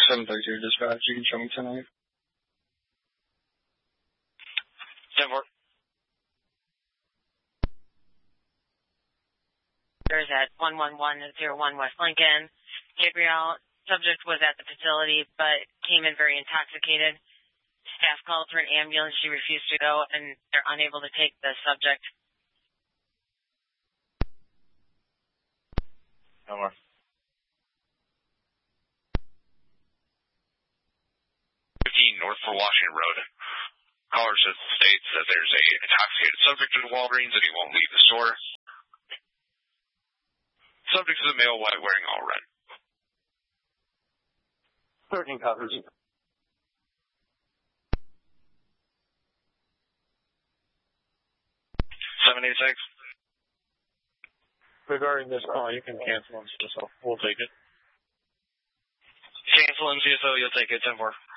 732 dispatch, you can show me tonight. 10-4. There's at 11101 West Lincoln. Gabriel, subject was at the facility, but came in very intoxicated. Staff called for an ambulance. She refused to go, and they're unable to take the subject. No more. 15 North for Washington Road. Caller states that there's a intoxicated subject at Walgreens and he won't leave the store. Subject is a male, white, wearing all red. 13 covers. 786. Regarding this call, you can cancel on CSO. We'll take it. Cancel on CSO, you'll take it, 10-4.